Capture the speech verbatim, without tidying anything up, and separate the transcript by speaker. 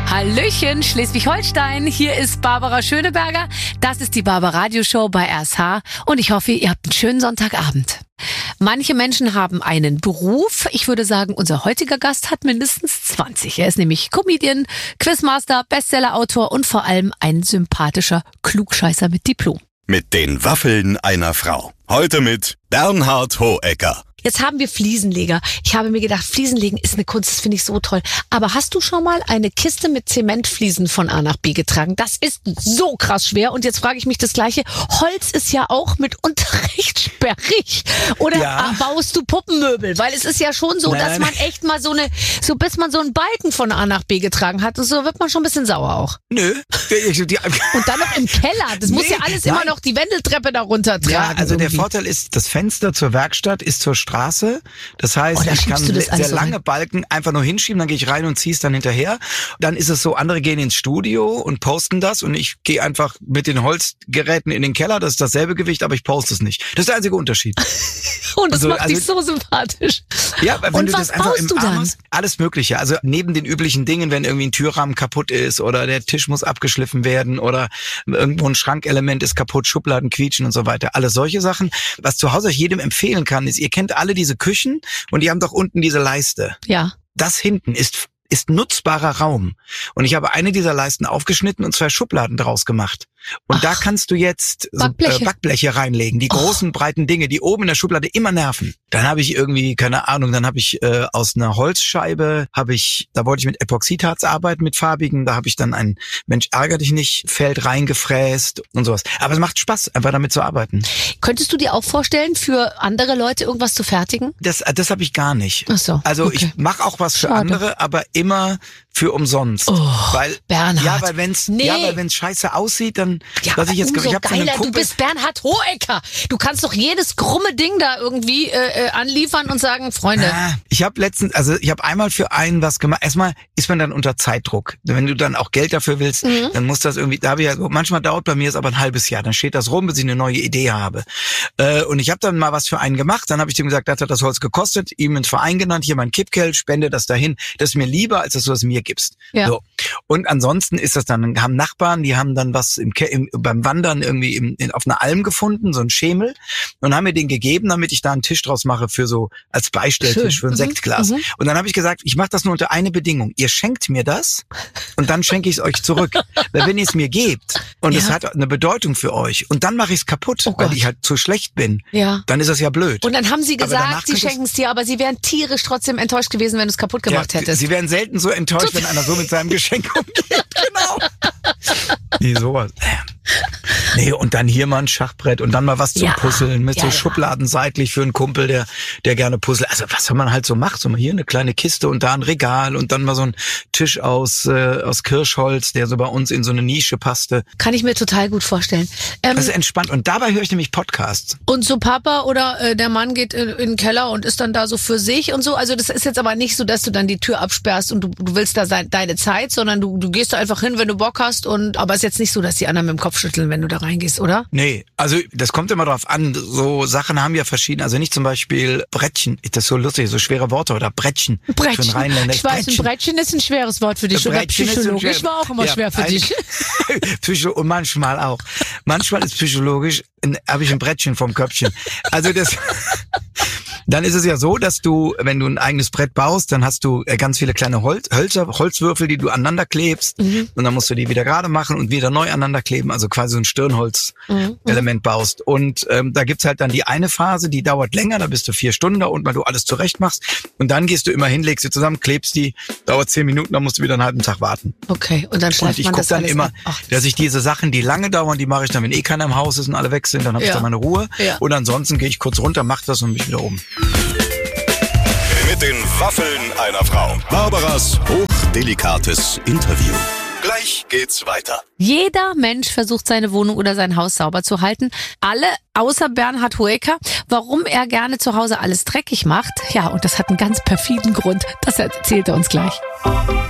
Speaker 1: Hallöchen, Schleswig-Holstein. Hier ist Barbara Schöneberger. Das ist die Barbara-Radio-Show bei R S H. Und ich hoffe, ihr habt einen schönen Sonntagabend. Manche Menschen haben einen Beruf. Ich würde sagen, unser heutiger Gast hat mindestens zwanzig. Er ist nämlich Comedian, Quizmaster, Bestsellerautor und vor allem ein sympathischer Klugscheißer mit Diplom.
Speaker 2: Mit den Waffeln einer Frau. Heute mit Bernhard Hoëcker.
Speaker 1: Jetzt haben wir Fliesenleger. Ich habe mir gedacht, Fliesenlegen ist eine Kunst, das finde ich so toll. Aber hast du schon mal eine Kiste mit Zementfliesen von A nach B getragen? Das ist so krass schwer. Und jetzt frage ich mich das Gleiche. Holz ist ja auch mitunter recht sperrig. Oder
Speaker 3: ja.
Speaker 1: baust du Puppenmöbel? Weil es ist ja schon so,
Speaker 3: nein,
Speaker 1: dass
Speaker 3: nein.
Speaker 1: man echt mal so eine, so bis man so einen Balken von A nach B getragen hat, so wird man schon ein bisschen sauer auch.
Speaker 3: Nö. Die, die,
Speaker 1: Und dann noch im Keller. Das muss
Speaker 3: Nee,
Speaker 1: ja alles
Speaker 3: nein.
Speaker 1: immer noch die Wendeltreppe da runtertragen.
Speaker 3: Ja, also der
Speaker 1: irgendwie.
Speaker 3: Vorteil ist, das Fenster zur Werkstatt ist zur Straße. Das heißt,
Speaker 1: Oh, da
Speaker 3: ich
Speaker 1: schiebst
Speaker 3: kann
Speaker 1: du das
Speaker 3: sehr
Speaker 1: alles so
Speaker 3: lange
Speaker 1: rein.
Speaker 3: Balken einfach nur hinschieben, dann gehe ich rein und ziehe es dann hinterher. Dann ist es so, andere gehen ins Studio und posten das und ich gehe einfach mit den Holzgeräten in den Keller. Das ist dasselbe Gewicht, aber ich poste es nicht. Das ist der einzige Unterschied.
Speaker 1: Und das
Speaker 3: Also-
Speaker 1: macht dich
Speaker 3: also-
Speaker 1: so sympathisch.
Speaker 3: Ja, wenn
Speaker 1: Und
Speaker 3: du
Speaker 1: was
Speaker 3: das einfach
Speaker 1: baust
Speaker 3: im
Speaker 1: du
Speaker 3: Arm
Speaker 1: dann?
Speaker 3: hast, alles Mögliche. Also neben den üblichen Dingen, wenn irgendwie ein Türrahmen kaputt ist oder der Tisch muss abgeschliffen werden oder irgendwo ein Schrankelement ist kaputt, Schubladen quietschen und so weiter. Alle solche Sachen. Was zu Hause euch jedem empfehlen kann, ist, ihr kennt alle diese Küchen und die haben doch unten diese Leiste.
Speaker 1: Ja.
Speaker 3: Das hinten ist ist nutzbarer Raum. Und ich habe eine dieser Leisten aufgeschnitten und zwei Schubladen draus gemacht. Und da kannst du jetzt so,
Speaker 1: Backbleche.
Speaker 3: äh, Backbleche reinlegen, die großen, breiten Dinge, die oben in der Schublade immer nerven. Dann habe ich irgendwie, keine Ahnung, dann habe ich äh, aus einer Holzscheibe, habe ich, da wollte ich mit Epoxidharz arbeiten, mit farbigen, da habe ich dann ein Mensch ärger dich nicht Feld reingefräst und sowas. Aber es macht Spaß, einfach damit zu arbeiten.
Speaker 1: Könntest du dir auch vorstellen, für andere Leute irgendwas zu fertigen?
Speaker 3: Das, das habe ich gar nicht.
Speaker 1: Ach so,
Speaker 3: Also
Speaker 1: okay.
Speaker 3: ich mache auch was für
Speaker 1: Schade.
Speaker 3: andere, aber immer für umsonst.
Speaker 1: Oh,
Speaker 3: weil
Speaker 1: Bernhard.
Speaker 3: Ja, weil wenn's
Speaker 1: Nee.
Speaker 3: ja, weil wenn's scheiße aussieht, dann
Speaker 1: Ja,
Speaker 3: was ich jetzt
Speaker 1: umso
Speaker 3: ich hab so einen
Speaker 1: geiler, du
Speaker 3: Kumpel,
Speaker 1: bist Bernhard Hoëcker. Du kannst doch jedes krumme Ding da irgendwie äh, äh, anliefern und sagen, Freunde.
Speaker 3: Ah, ich habe letztens, also ich habe einmal für einen was gemacht. Erstmal ist man dann unter Zeitdruck. Wenn du dann auch Geld dafür willst,
Speaker 1: Mhm.
Speaker 3: dann muss das irgendwie, da habe ich ja, manchmal dauert bei mir es aber ein halbes Jahr, dann steht das rum, bis ich eine neue Idee habe. Äh, und ich habe dann mal was für einen gemacht, dann habe ich dem gesagt, das hat das Holz gekostet, ihm ins Verein genannt, hier mein Kippgeld, spende das dahin. Das ist mir lieber, als dass du es mir gibst.
Speaker 1: Ja.
Speaker 3: So. Und ansonsten ist das dann, dann haben Nachbarn, die haben dann was im, Ke- im beim Wandern irgendwie im, in, auf einer Alm gefunden, so ein Schemel, und haben mir den gegeben, damit ich da einen Tisch draus mache für so, als Beistelltisch
Speaker 1: Schön.
Speaker 3: für ein
Speaker 1: Mhm.
Speaker 3: Sektglas.
Speaker 1: Mhm.
Speaker 3: Und dann habe ich gesagt, ich mache das nur unter eine Bedingung. Ihr schenkt mir das und dann schenke ich es euch zurück. Weil wenn ihr es mir gebt und
Speaker 1: Ja.
Speaker 3: es hat eine Bedeutung für euch und dann mache ich es kaputt,
Speaker 1: Oh
Speaker 3: weil
Speaker 1: Gott.
Speaker 3: ich halt zu schlecht bin,
Speaker 1: Ja.
Speaker 3: dann ist das ja blöd.
Speaker 1: Und dann haben sie
Speaker 3: Aber danach
Speaker 1: gesagt, sie
Speaker 3: könntest-
Speaker 1: schenken es dir, aber sie wären tierisch trotzdem enttäuscht gewesen, wenn du es kaputt gemacht
Speaker 3: Ja,
Speaker 1: hättest.
Speaker 3: Sie wären selten so enttäuscht, wenn einer so mit seinem Geschenk umgeht. Genau. Nee, sowas. Nee, und dann hier mal ein Schachbrett und dann mal was zum
Speaker 1: Ja.
Speaker 3: Puzzeln mit
Speaker 1: Ja,
Speaker 3: so
Speaker 1: ja.
Speaker 3: Schubladen seitlich für einen Kumpel, der der gerne puzzelt. Also was man halt so macht, so mal hier eine kleine Kiste und da ein Regal und dann mal so ein Tisch aus äh, aus Kirschholz, der so bei uns in so eine Nische passte.
Speaker 1: Kann ich mir total gut vorstellen. Ähm,
Speaker 3: Das ist entspannt und dabei höre ich nämlich Podcasts.
Speaker 1: und so Papa oder äh, der Mann geht in, in den Keller und ist dann da so für sich und so. Also das ist jetzt aber nicht so, dass du dann die Tür absperrst und du, du willst da sein, deine Zeit, sondern du, du gehst da einfach hin, wenn du Bock hast. Und aber es ist jetzt nicht so, dass die anderen mit dem Kopf schütteln, wenn du da reingehst, oder?
Speaker 3: Nee, also das kommt immer drauf an. So Sachen haben ja verschiedene, also nicht zum Beispiel Brettchen. Das ist so lustig, so schwere Worte oder Brettchen. Für einen
Speaker 1: Brettchen.
Speaker 3: Rheinländer.
Speaker 1: Ich weiß, ein Brettchen ist ein schweres Wort für dich. Oder
Speaker 3: Brettchen ist ein
Speaker 1: psychologisch
Speaker 3: schwer-
Speaker 1: war auch immer
Speaker 3: Ja,
Speaker 1: schwer für
Speaker 3: ein-
Speaker 1: dich.
Speaker 3: Psycho und manchmal auch. Manchmal ist psychologisch, habe ich ein Brettchen vom Köpfchen. Also das, dann ist es ja so, dass du, wenn du ein eigenes Brett baust, dann hast du äh, ganz viele kleine Holz, Hölzer, Holzwürfel, die du aneinander klebst.
Speaker 1: Mhm.
Speaker 3: Und dann musst du die wieder gerade machen und wieder neu aneinander kleben. Also quasi so ein Stirnholz-Element baust. Und ähm, da gibt's halt dann die eine Phase, die dauert länger, da bist du vier Stunden da unten, weil du alles zurecht machst. Und dann gehst du immer hin, legst sie zusammen, klebst die, dauert zehn Minuten, dann musst du wieder einen halben Tag warten.
Speaker 1: Okay, und dann
Speaker 3: Und
Speaker 1: schleift
Speaker 3: ich
Speaker 1: man
Speaker 3: gucke
Speaker 1: das
Speaker 3: dann
Speaker 1: alles
Speaker 3: immer,
Speaker 1: ab. Ach,
Speaker 3: dass ich diese Sachen, die lange dauern, die mache ich dann, wenn eh keiner im Haus ist und alle weg sind, dann habe ich
Speaker 1: Ja.
Speaker 3: da meine Ruhe.
Speaker 1: Ja.
Speaker 3: Und ansonsten gehe ich kurz runter, mach das und mich wieder um.
Speaker 2: Mit den Waffeln einer Frau. Barbaras hochdelikates Interview. Gleich geht's weiter.
Speaker 1: Jeder Mensch versucht, seine Wohnung oder sein Haus sauber zu halten. Alle außer Bernhard Hoëcker. Warum er gerne zu Hause alles dreckig macht? Ja, und das hat einen ganz perfiden Grund. Das erzählt er uns gleich.